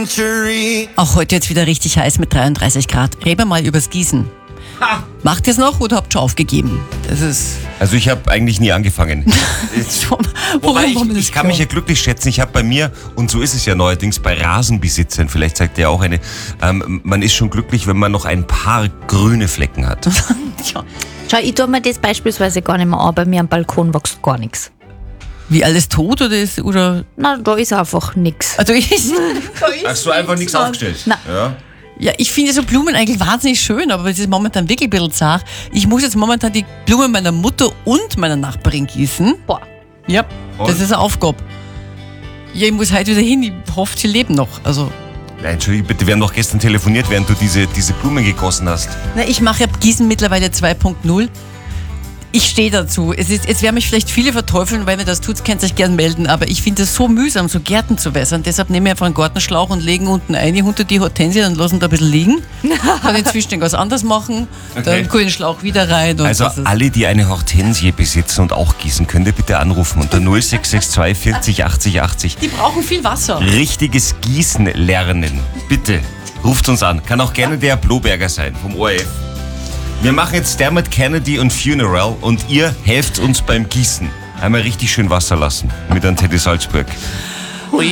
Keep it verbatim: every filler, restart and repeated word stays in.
century. Auch heute jetzt wieder richtig heiß mit dreiunddreißig Grad. Reden wir mal übers Gießen. Ha. Macht ihr es noch oder habt ihr schon aufgegeben? Das ist Also ich habe eigentlich nie angefangen. Wobei ich, ich kann mich ja glücklich schätzen. Ich habe bei mir, und so ist es ja neuerdings bei Rasenbesitzern, vielleicht sagt der auch eine, ähm, man ist schon glücklich, wenn man noch ein paar grüne Flecken hat. ja. Schau, ich tue mir das beispielsweise gar nicht mehr an. Bei mir am Balkon wächst gar nichts. Wie alles tot oder ist oder? Na, da ist einfach nichts. Also ich, Hast du einfach nichts aufgestellt? Nein. Ja. ja, ich finde so Blumen eigentlich wahnsinnig schön, aber es ist momentan wirklich ein bisschen zart. Ich muss jetzt momentan die Blumen meiner Mutter und meiner Nachbarin gießen. Boah. Ja, Und? das ist eine Aufgabe. Ja, ich muss heute wieder hin. Ich hoffe, sie leben noch. Also, Nein, Entschuldigung, bitte, wir haben doch gestern telefoniert, während du diese, diese Blumen gegossen hast. na, ich mache ja Gießen mittlerweile zwei Punkt null. Ich stehe dazu. Es ist, jetzt werden mich vielleicht viele verteufeln, weil wenn ihr das tut, könnt ihr euch gern melden. Aber ich finde es so mühsam, so Gärten zu wässern. Deshalb nehme ich einfach einen Gartenschlauch und legen unten eine unter die Hortensie und lassen da ein bisschen liegen. Kann inzwischen was anderes machen. Okay. Dann kann ich den Schlauch wieder rein. Und Also das ist- alle, die eine Hortensie besitzen und auch gießen, könnt ihr bitte anrufen unter null sechs sechs zwei vierzig achtzig achtzig. Die brauchen viel Wasser. Richtiges Gießen lernen. Bitte, ruft uns an. Kann auch gerne der Bloberger sein vom O R F. Wir machen jetzt Dermot Kennedy und Funeral und ihr helft uns beim Gießen. Einmal richtig schön Wasser lassen mit einem Teddy Salzburg.